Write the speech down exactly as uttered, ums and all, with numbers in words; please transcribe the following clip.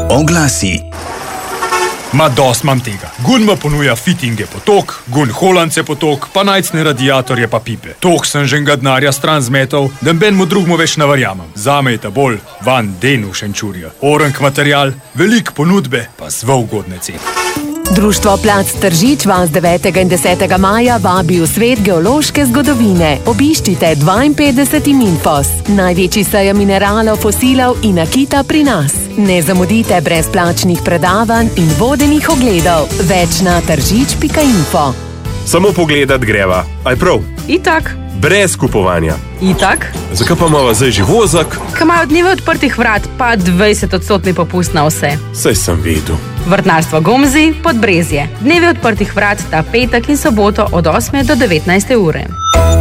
Oglasi. Ma dost mam tega. Gunma ponuja fittinge potok, gun holance potok, pa najcne radiatorje pa pipe. Toh sem že denarja stran zmetal, da benmu drugmu več navarjamam. Zame je ta bolj van denu šenčurja. Orenk material, velik ponudbe, pa zelo ugodne cene. Društvo Plac Tržič vas devetega in desetega maja vabi v svet geološke zgodovine. Obiščite dvainpetdeseti Minfos, največji sejem mineralov, fosilov in nakita pri nas. Ne zamudite brezplačnih predavanj in vodenih ogledov. Več na tržič pika info. Samo pogledat greva, aj prav? Itak. Brez kupovanja. Itak. Zakaj pa imamo zdaj že vozak? Kaj imajo dneve odprtih vrat, pa dvajset odstotni popust na vse. Saj sem vedel. Vrtnarstvo Gomzi, Podbrezje. Dneve odprtih vrat ta petek in soboto od osme do devetnajste ure.